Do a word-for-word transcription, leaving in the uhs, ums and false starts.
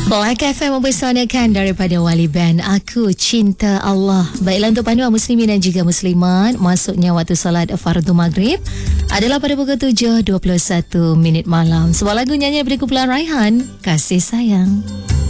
Black F M mempersanakan daripada Wali Band Aku Cinta Allah. Baiklah, untuk panduan muslimin dan juga muslimat, masuknya waktu salat fardu maghrib adalah pada pukul tujuh dua puluh satu minit malam. Sebuah lagu nyanyian dari kumpulan Raihan, Kasih Sayang.